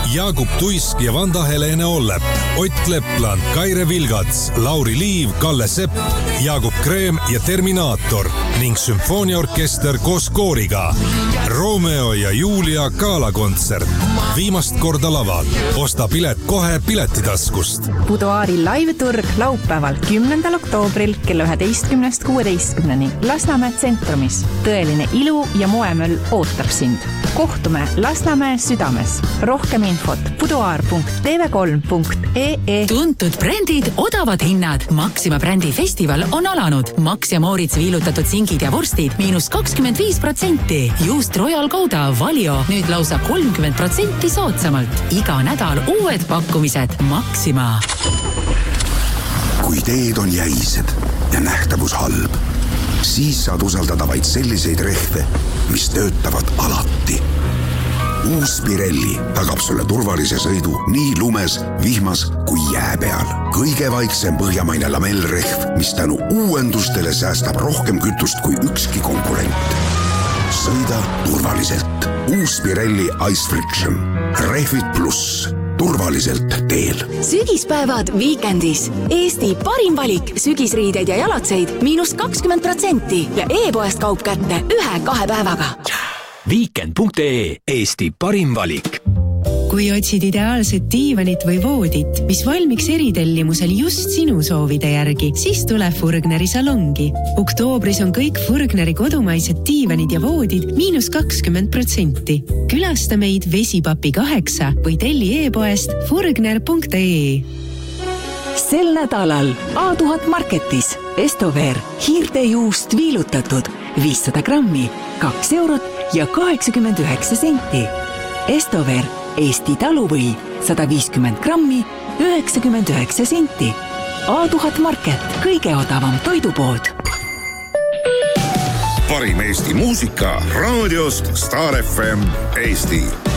Jaagup Tuisk ja Vanda-Helene Ollep, Ott Lepland, Kaire Vilgats, Lauri Liiv, Kalle Sepp, Jaagup Kreem ja Terminaator ning sümfooniaorkester koos kooriga. Romeo ja Julia galakontsert. Viimast korda laval. Osta pilet kohe Piletitaskust. Buduaari live-turg laupäeval 10. oktoobril kella 11-16 Lasnamäe tsentrumis. Tõeline ilu ja moemöll ootab sind. Kohtume Lasnamäe südames. Rohkem infot buduaar.tv3.ee. Tuntud brändid, odavad hinnad. Maxima brändi festival on alanud. Max ja Moritz viilutatud singid ja vorstid -25%. Juust Royal Gouda Valio nüüd lausa 30% soodsamalt. Iga nädal uued pakkumised. Maxima. Kui teed on jäised ja nähtavus halb, siis saad usaldada vaid selliseid rehve, mis töötavad alati. Uus Pirelli tagab sulle turvalise sõidu nii lumes, vihmas kui jää peal. Kõige vaiksem põhjamaine lamellrehv, mis tänu uuendustele säästab rohkem kütust kui ükski konkurent. Sõida turvaliselt. Uus Pirelli Ice Friction. Rehvid pluss. Turvaliselt teel. Sügispäevad Weekendis. Eesti parim valik sügisriideid ja jalatseid -20% ja e-poest kaup kätte 1-2 päevaga. Weekend.ee, Eesti parim valik. Kui otsid ideaalset diivanit või voodit, mis valmiks eritellimusel just sinu soovide järgi, siis tule Furgneri salongi. Oktoobris on kõik Furgneri kodumaised diivanid ja voodid -20%. Külasta meid Vesipapi 8 või telli e-poest furgner.ee. Sel nädalal A1000 Marketis Estover hiirtejuust viilutatud 500 grammi, 2 eurot ja 89 senti. Estover Eesti taluvõi 150 grammi, 99 senti. A1000 Market, kõige odavam toidupood. Parim Eesti muusika raadiost Star FM Eesti.